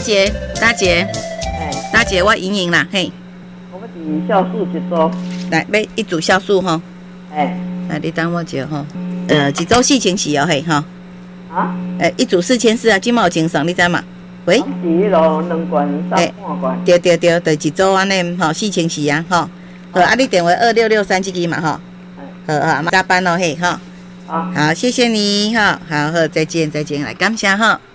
姐，大姐，我莹莹啦，嘿。 我们是酵素一组。 来，要一组酵素吼。来，你等我一下吼。一组4000哦，嘿吼。 啊？ 一组4000啊，今嘛有精神，你知嘛？喂。 是迄落2罐3半罐。 对，就一组安尼吼，4000啊，吼。好，啊，你电话2663这支嘛，吼。好，加班咯，嘿，吼。好，谢谢你，哈，好，再见，来，感谢哈。